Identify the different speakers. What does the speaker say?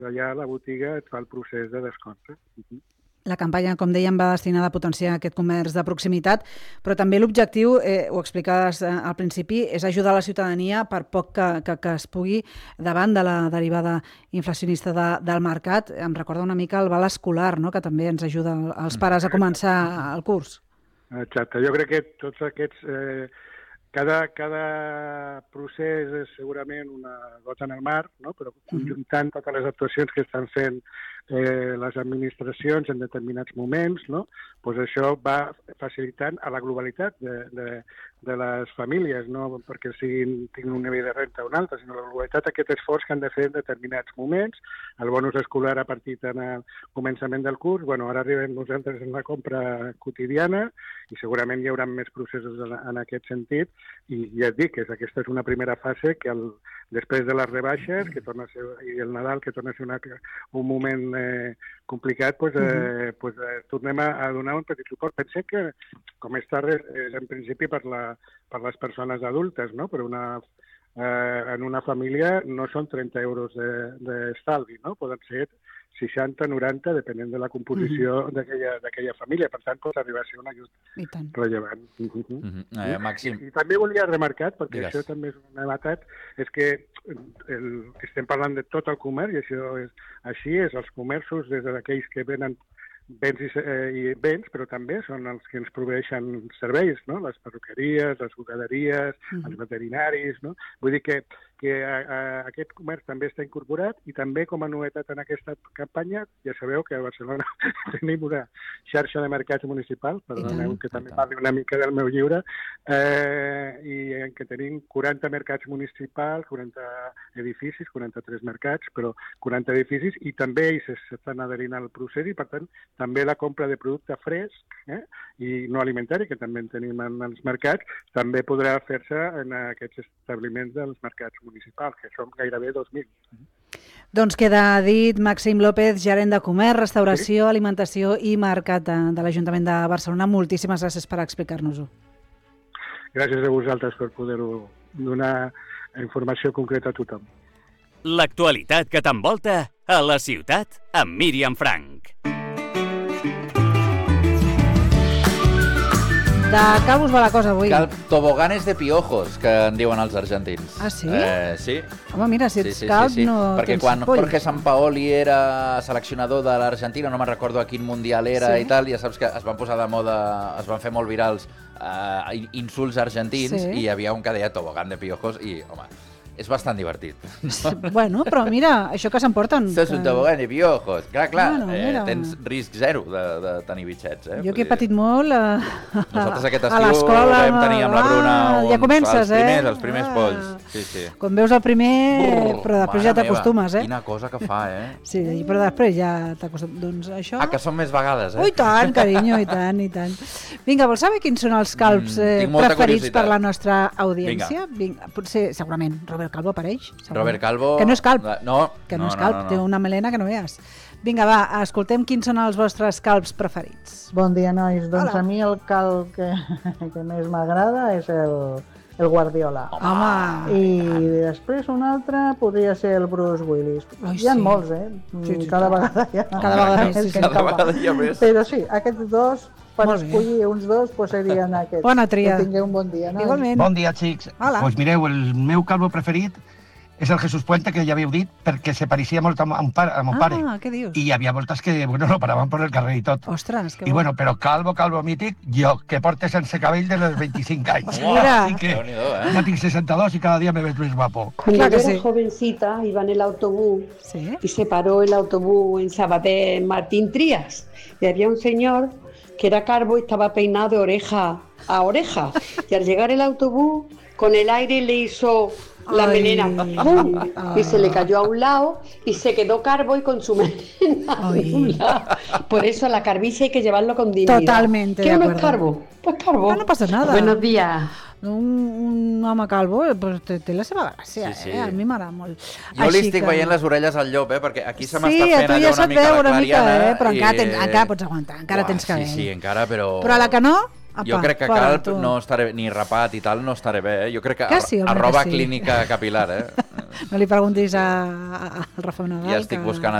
Speaker 1: allà la botiga et fa el procés de descompte.
Speaker 2: La campanya, com dèiem, va destinada a potenciar aquest comerç de proximitat, però també l'objectiu, ho explicaves al principi, és ajudar la ciutadania per poc que es pugui davant de la derivada inflacionista del mercat. Em recorda una mica el val escolar, no?, que també ens ajuda als pares a començar el curs.
Speaker 1: Exacte. Jo crec que tots aquests... Cada procés és segurament una gota en el mar, no? Però conjuntant totes les actuacions que estan fent les administracions en determinats moments, no? Pues això va facilitant a la globalitat de les famílies, no perquè tinguin un nivell de renta o un altre, sinó la globalitat d'aquest esforç que han de fer en determinats moments. El bonus escolar ha partit en el començament del curs, ara arribem nosaltres en la compra quotidiana i segurament hi haurà més processos en aquest sentit, i ja et dic que aquesta és una primera fase que després de les rebaixes que torna a ser, i el Nadal, que torna a ser un moment complicat, tornem a donar un petit suport. Pensem que, com està en principi per les persones adultes, no? Però en una família no són 30 euros d'estalvi, no? Poden ser 60, 90, depenent de la composició d'aquella família. Per tant, pot arribar a ser un ajut rellevant.
Speaker 3: Màxim.
Speaker 1: I també volia remarcar, perquè això també és una novetat, és que estem parlant de tot el comerç, i això és així, és els comerços, des d'aquells que venen béns, però també són els que ens proveeixen serveis, no? Les perruqueries, les bugaderies, els veterinaris, no? Vull dir que aquest comerç també està incorporat, i també com a novetat en aquesta campanya, ja sabeu que a Barcelona tenim una xarxa de mercats municipals, perdoneu que també parli una mica del meu llibre, i en què tenim 40 mercats municipals, 40 edificis, 43 mercats, però 40 edificis, i també ells s'estan adherint al procés, i per tant també la compra de producte fresc i no alimentari, que també en tenim en els mercats, també podrà fer-se en aquests establiments dels mercats municipals, que som gairebé 2.000.
Speaker 2: Doncs queda dit Màxim López, gerent de comerç, restauració, alimentació i mercat de l'Ajuntament de Barcelona. Moltíssimes gràcies per explicar-nos-ho.
Speaker 1: Gràcies a vosaltres per poder-ho donar informació concreta a tothom.
Speaker 4: L'actualitat que t'envolta a la ciutat amb Míriam Frank.
Speaker 2: De calvos va la cosa avui.
Speaker 3: Toboganes de piojos, que en diuen els argentins.
Speaker 2: Ah, sí?
Speaker 3: Sí.
Speaker 2: Home, mira, si ets calb no
Speaker 3: perquè
Speaker 2: tens
Speaker 3: quan
Speaker 2: poll.
Speaker 3: Jorge Sampaoli era seleccionador de l'Argentina, no me'n recordo a quin mundial era i tal, ja saps que es van posar de moda, es van fer molt virals insults argentins, i hi havia un que deia tobogán de piojos, i, home, és bastant divertit.
Speaker 2: Bueno, però mira, això que s'emporten.
Speaker 3: Sos un tobogán de piojos. Clar, tens risc zero de tenir bitxets.
Speaker 2: Jo que he patit molt
Speaker 3: nosaltres aquest
Speaker 2: a l'escola
Speaker 3: vam tenir amb la Bruna
Speaker 2: ja comences,
Speaker 3: els primers polls. Sí.
Speaker 2: Quan veus el primer, però després ja t'acostumes,
Speaker 3: Quina cosa que fa,
Speaker 2: Sí, però després ja t'acostumes. Doncs això...
Speaker 3: que són més vegades,
Speaker 2: I tant, carinyo, i tant. Vinga, vols saber quins són els calbs preferits per la nostra audiència? Vinga. Potser, segurament, Robert Calvo apareix.
Speaker 3: Robert Calvo...
Speaker 2: Que no és calb.
Speaker 3: Que
Speaker 2: no és calb, té una melena que no veus. Vinga, va, escoltem quins són els vostres calbs preferits.
Speaker 5: Bon dia, nois. Doncs a mi el calb que més m'agrada és el Guardiola.
Speaker 2: Home!
Speaker 5: I després un altre podria ser el Bruce Willis. Hi ha molts, Cada vegada hi ha més. Però sí, aquests dos, per escollir uns dos, serien aquests.
Speaker 2: Bona tria.
Speaker 5: Que tingueu un bon dia.
Speaker 2: Igualment.
Speaker 6: Bon dia, xics. Doncs mireu, el meu calvo preferit és el Jesús Puente, que ja havíeu dit, perquè se pareixia molt a mon pare.
Speaker 2: Què dius?
Speaker 6: I hi havia voltes que, no paraven per el carrer i tot.
Speaker 2: Ostres, que
Speaker 6: bo. I bueno, però calvo mític, jo, que porte sense cabell de los 25 anys.
Speaker 2: Mira.
Speaker 6: Así que ya tengo 62 y cada día me ves más guapo.
Speaker 7: Cuando yo era jovencita, iba en el autobús y se paró el autobús en Sabater Martín Trías. Y había un señor que era calvo y estaba peinado de oreja a oreja. Y al llegar el autobús, con el aire le hizo la melena y se le cayó a un lado y se quedó calvo y con su melena a un lado. Por eso a la calvicie hay que llevarlo con dignidad.
Speaker 2: Totalmente.
Speaker 7: ¿Qué uno es calvo? Pues calvo.
Speaker 2: No pasa nada.
Speaker 7: Buenos días.
Speaker 2: Un home calvo té la seva gràcia, a mi m'agrada molt.
Speaker 3: Jo li estic veient les orelles al llop, perquè aquí se m'està fent
Speaker 2: allò
Speaker 3: una mica la clariana.
Speaker 2: Però encara pots aguantar, encara tens cabell.
Speaker 3: Sí, encara, però...
Speaker 2: Però a la que no...
Speaker 3: Jo crec que calb no estaré, ni rapat i tal, no estaré bé. Jo crec que a roba clínica capilar,
Speaker 2: No li preguntis al Rafa Nadal.
Speaker 3: Ja estic buscant